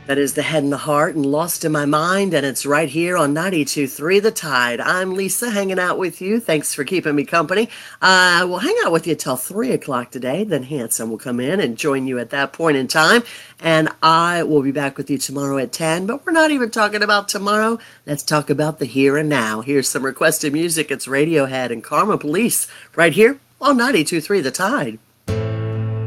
That is The Head and the Heart and Lost in My Mind, and it's right here on 92.3 The Tide. I'm Lisa, hanging out with you. Thanks for keeping me company. We'll hang out with you till 3 o'clock today. Then Hanson will come in and join you at that point in time. And I will be back with you tomorrow at 10, but we're not even talking about tomorrow. Let's talk about the here and now. Here's some requested music. It's Radiohead and Karma Police right here on 92.3 The Tide.